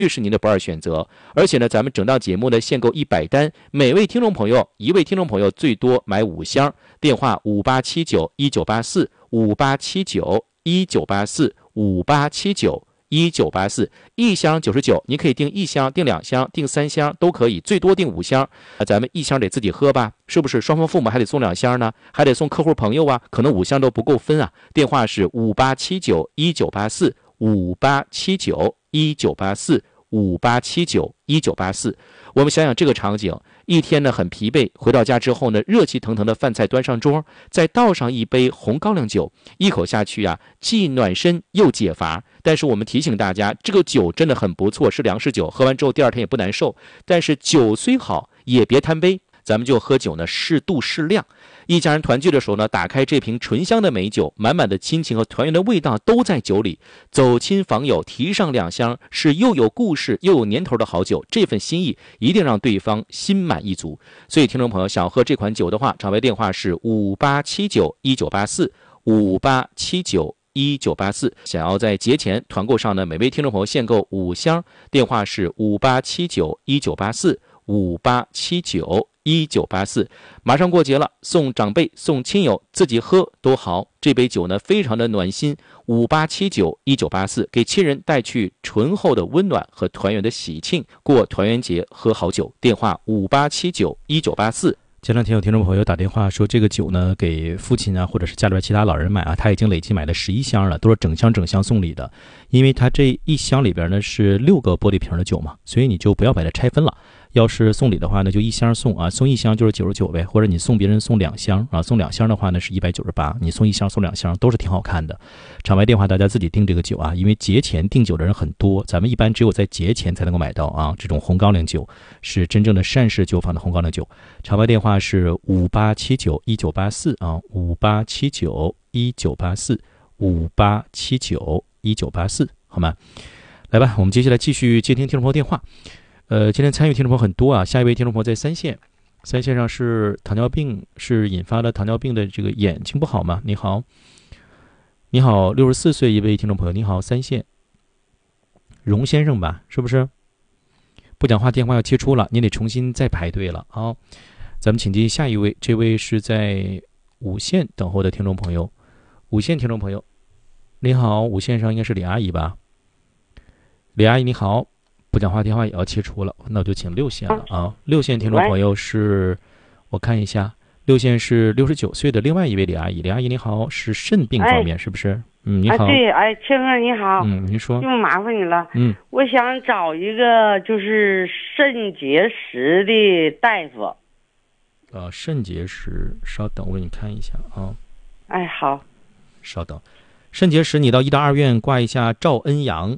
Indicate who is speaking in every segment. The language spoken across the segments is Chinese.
Speaker 1: 是您的不二选择。而且呢，咱们整档节目呢限购100单，每位听众朋友一位听众朋友最多买5箱。电话5879-1984，5879-1984，5879-1984，一箱99，您可以订1箱、订2箱、订3箱都可以，最多订5箱。咱们1箱得自己喝吧，是不是？双方父母还得送2箱呢，还得送客户朋友啊，可能5箱都不够分啊。电话是5879-1984，5879-1984，5879-1984。我们想想这个场景，一天呢很疲惫，回到家之后呢，热气腾腾的饭菜端上桌，再倒上一杯红高粱酒，一口下去啊，既暖身又解乏。但是我们提醒大家，这个酒真的很不错，是粮食酒，喝完之后第2天也不难受。但是酒虽好，也别贪杯，咱们就喝酒呢适度适量。一家人团聚的时候呢，打开这瓶醇香的美酒，满满的亲情和团圆的味道都在酒里。走亲访友，提上2箱，是又有故事又有年头的好酒，这份心意一定让对方心满意足。所以听众朋友想喝这款酒的话，场外电话是5879-1984，5879-1984。想要在节前团购上呢，每位听众朋友限购5箱，电话是5879-1984，5879-1984。马上过节了，送长辈送亲友，自己喝都好。这杯酒呢非常的暖心，5879-1984，给亲人带去醇厚的温暖和团圆的喜庆，过团圆节喝好酒。电话5879-1984。前2天有听众朋友打电话说，这个酒呢给父亲啊，或者是家里边其他老人买啊，他已经累计买了11箱了，都是整箱送礼的。因为他这1箱里边呢是6个玻璃瓶的酒嘛，所以你就不要把它拆分了。要是送礼的话呢，就1箱送啊，送1箱就是99呗，或者你送别人送2箱啊，送2箱的话呢是198，你送1箱送2箱都是挺好看的。场外电话大家自己订这个酒啊，因为节前订酒的人很多，咱们一般只有在节前才能够买到啊，这种红高粱酒是真正的善氏酒坊的红高粱酒。场外电话是5879-1984啊，5879-1984，5879-1984，好吗？来吧，我们接下来继续接听听众朋友电话。今天参与听众朋友很多啊，下一位听众朋友在3线上是糖尿病，是引发了糖尿病的这个眼睛不好吗？你好，64岁一位听众朋友，你好，3线，荣先生吧，是不是？不讲话电话要切出了，您得重新再排队了。好，咱们请进下一位，这位是在5线等候的听众朋友，5线听众朋友，你好，5线上应该是李阿姨吧？李阿姨你好。不讲话电话也要切出了，那我就请6线了啊。6线听众朋友是，我看一下，6线是69岁的另外一位李阿姨。李阿姨你好，是肾病方面是不是？你好。
Speaker 2: 对，青哥你好。
Speaker 1: 您说。
Speaker 2: 又麻烦你了。我想找一个就是肾结石的大夫。
Speaker 1: 肾结石，稍等，我给你看一下啊。
Speaker 2: 好。
Speaker 1: 稍等，肾结石你到1大2院挂一下赵恩阳。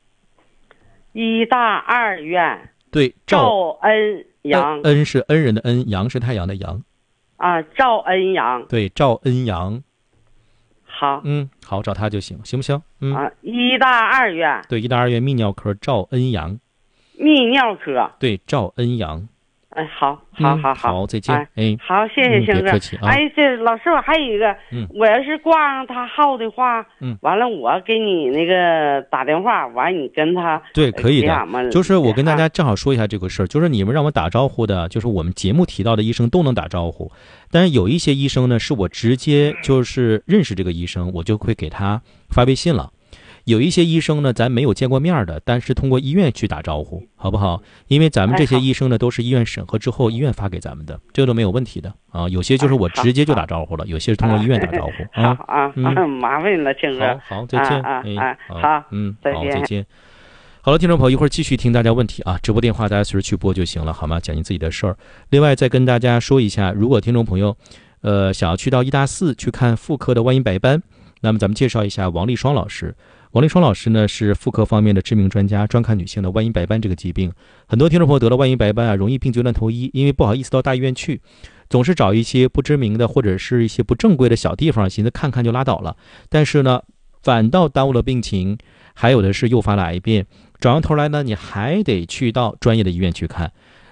Speaker 2: 1大2院。
Speaker 1: 对，
Speaker 2: 赵恩阳。
Speaker 1: 恩是恩人的恩，阳是太阳的阳。
Speaker 2: 赵恩阳。
Speaker 1: 对，赵恩阳。
Speaker 2: 好。
Speaker 1: 好，找他就行，行不行
Speaker 2: ？1大2院。
Speaker 1: 对，1大2院泌尿科赵恩阳。
Speaker 2: 泌尿科。
Speaker 1: 对，赵恩阳。
Speaker 2: 好，
Speaker 1: 再见。
Speaker 2: 好，谢谢星哥。
Speaker 1: 别客气啊。
Speaker 2: 这老师，我还有一个，我要是挂上他号的话，完了我给你那个打电话，完你跟他
Speaker 1: 对，可以的。就是我跟大家正好说一下这个事儿，就是你们让我打招呼的，就是我们节目提到的医生都能打招呼，但是有一些医生呢，是我直接就是认识这个医生，我就会给他发微信了。有一些医生呢，咱没有见过面的，但是通过医院去打招呼，好不好？因为咱们这些医生呢，都是医院审核之后，医院发给咱们的，这个都没有问题的啊。有些就是我直接就打招呼了，有些是通过医院打招呼
Speaker 2: 麻烦你了，青哥。
Speaker 1: 好，再见。
Speaker 2: 好，
Speaker 1: 再见。好了，听众朋友，一会儿继续听大家问题啊，直播电话大家随时去拨就行了，好吗？讲您自己的事儿。另外再跟大家说一下，如果听众朋友想要去到医大4去看妇科的万一白斑，那么咱们介绍一下王丽双老师。王丽双老师呢是妇科方面的知名专家，专看女性的万一白斑这个疾病。很多听众朋友得了万一白斑啊，容易病急乱投医，因为不好意思到大医院去，总是找一些不知名的或者是一些不正规的小地方，寻思看看就拉倒了。但是呢，反倒耽误了病情，还有的是诱发了癌变。找上头来呢，你还得去到专业的医院去看。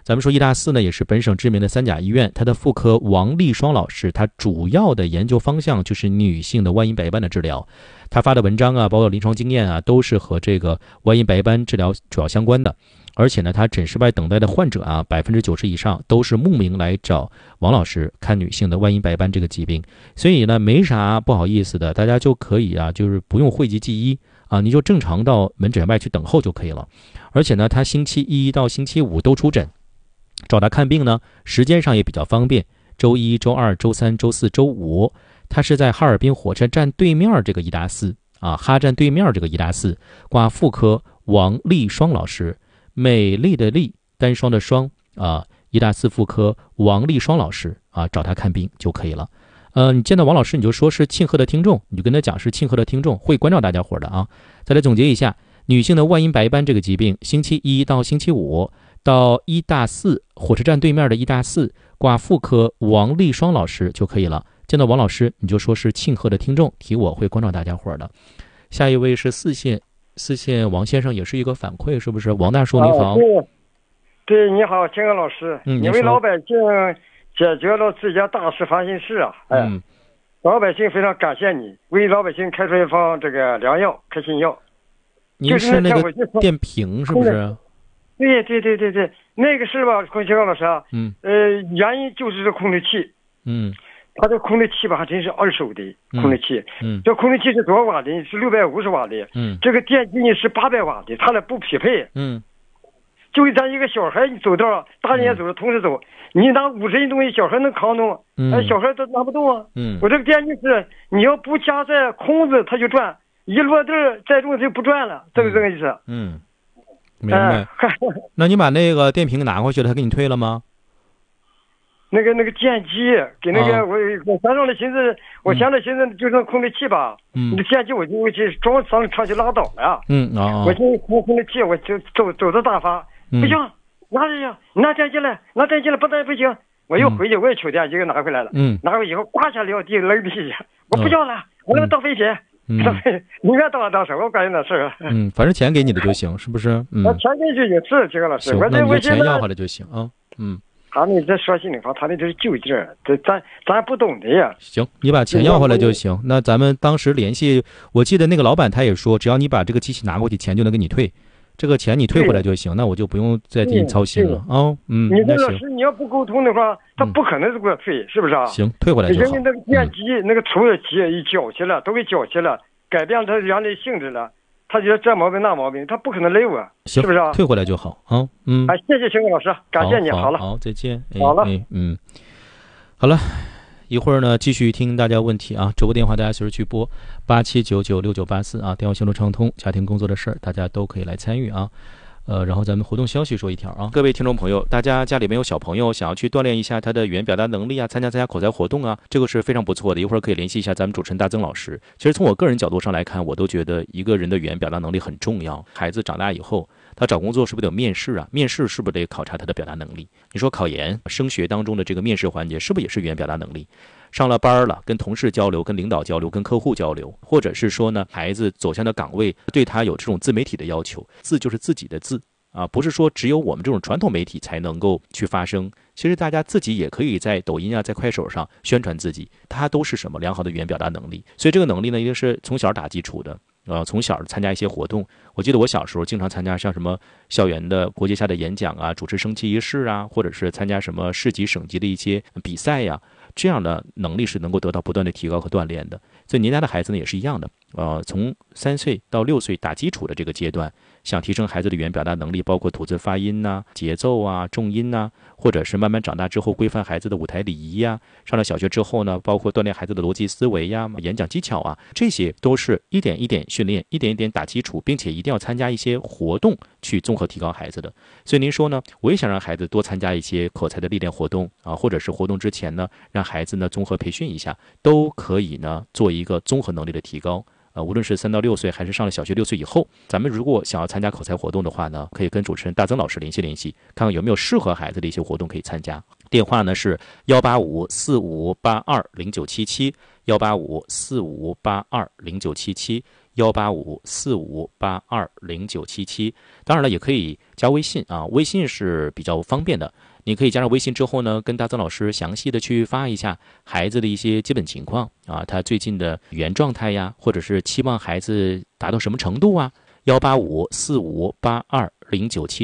Speaker 1: 咱们说医大4呢，也是本省知名的3甲医院，它的妇科王丽双老师，他主要的研究方向就是女性的外阴白斑的治疗。他发的文章啊，包括临床经验啊，都是和这个外阴白斑治疗主要相关的。而且呢，他诊室外等待的患者啊，90%以上都是慕名来找王老师看女性的外阴白斑这个疾病。所以呢，没啥不好意思的，大家就可以啊，就是不用讳疾忌医啊，你就正常到门诊外去等候就可以了。而且呢，他星期1到星期5都出诊。找他看病呢，时间上也比较方便，周1、周2、周3、周4、周5，他是在哈尔滨火车站对面这个医大4啊，哈站对面这个医大4挂妇科王丽双老师，美丽的丽，单双的双啊，医大4妇科王丽双老师啊，找他看病就可以了。你见到王老师你就说是庆贺的听众，你就跟他讲是庆贺的听众，会关照大家伙的啊。再来总结一下，女性的外阴白斑这个疾病，星期1到星期5。到医大4火车站对面的医大4挂妇科王丽双老师就可以了。见到王老师你就说是庆贺的听众，提我会关照大家伙的。下一位是4线王先生，也是一个反馈，是不是？王大叔你好。
Speaker 3: 对，你好，庆贺老师。你为老百姓解决了自家大事烦心事啊！老百姓非常感谢你，为老百姓开出一方这个良药、开心药。
Speaker 1: 您是那个电瓶是不是？
Speaker 3: 对，那个是吧，庆贺老师啊，原因就是这空气器，它这空气器吧，还真是二手的空气器，这空气器是多少瓦的？是650瓦的，这个电机呢是800瓦的，它俩不匹配，就咱一个小孩，你走道，大人也走着，同时走，你拿50斤东西，小孩能扛动，小孩都拿不动啊。我这个电机是，你要不加载空子，它就转，一落地载重就不转了，这个意思。
Speaker 1: 明白。那你把那个电瓶拿回去了，他给你退了吗？
Speaker 3: 那个电机给那个我想着寻思，就剩空气器吧。那电机我就去装上厂去拉倒了。我就空气器，我就走到大发，不行，拿电机来，不行。我又回去，我也取电机给拿回来了。拿回以后刮下撂地扔地下，我不要了，我那当废品。你愿当什么关键的事儿？
Speaker 1: 反正钱给你的就行，是不是？
Speaker 3: 钱给就行，是这个老师。
Speaker 1: 那你就钱要回来就行啊。
Speaker 3: 他那这说心里话，他那就是旧劲儿，这咱不懂的呀。
Speaker 1: 行，你把钱要回来就行。那咱们当时联系，我记得那个老板他也说，只要你把这个机器拿过去，钱就能给你退。这个钱你退回来就行，那我就不用再替你操心了啊。
Speaker 3: 你这老师你要不沟通的话，他不可能给我退，是不是啊？
Speaker 1: 行，退回来就好。
Speaker 3: 人家那个电机那个除了机一搅起了，都给搅起了，改变它原来性质了，他觉得这毛病那毛病，他不可能累我，是不是啊？
Speaker 1: 退回来就好啊。
Speaker 3: 谢谢秦老师，感谢你。好了，
Speaker 1: 好，再见。
Speaker 3: 好了，
Speaker 1: 好了。一会儿呢，继续听大家问题啊！直播电话大家随时去拨87996984啊，电话线路畅通，家庭工作的事儿大家都可以来参与啊。然后咱们活动消息说一条啊，各位听众朋友，大家家里面有小朋友想要去锻炼一下他的语言表达能力啊，参加口才活动啊，这个是非常不错的。一会儿可以联系一下咱们主持人大曾老师。其实从我个人角度上来看，我都觉得一个人的语言表达能力很重要。孩子长大以后，他找工作是不是得有面试啊？面试是不是得考察他的表达能力？你说考研、升学当中的这个面试环节，是不是也是语言表达能力？上了班了，跟同事交流、跟领导交流、跟客户交流，或者是说呢，孩子走向的岗位对他有这种自媒体的要求，字就是自己的字啊，不是说只有我们这种传统媒体才能够去发声。其实大家自己也可以在抖音啊，在快手上宣传自己，它都是什么良好的语言表达能力。所以这个能力呢，一定是从小打基础的。从小参加一些活动，我记得我小时候经常参加像什么校园的国际下的演讲啊，主持升旗仪式啊，或者是参加什么市级省级的一些比赛呀，这样的能力是能够得到不断的提高和锻炼的。所以您家的孩子呢也是一样的，从3岁到6岁打基础的这个阶段，想提升孩子的语言表达能力，包括吐字发音呐、节奏啊、重音呐，或者是慢慢长大之后规范孩子的舞台礼仪呀，上了小学之后呢，包括锻炼孩子的逻辑思维呀、演讲技巧啊，这些都是一点一点训练，一点一点打基础，并且一定要参加一些活动去综合提高孩子的。所以您说呢，我也想让孩子多参加一些口才的历练活动啊，或者是活动之前呢，让孩子呢综合培训一下，都可以呢做一个综合能力的提高。无论是3到6岁还是上了小学6岁以后，咱们如果想要参加口才活动的话呢，可以跟主持人大曾老师联系，看看有没有适合孩子的一些活动可以参加。电话呢是18545820977，18545820977。 18545820977。当然了，也可以加微信啊，微信是比较方便的。你可以加上微信之后呢，跟大曾老师详细的去发一下孩子的一些基本情况啊，他最近的语言状态呀，或者是期望孩子达到什么程度啊，18545820977。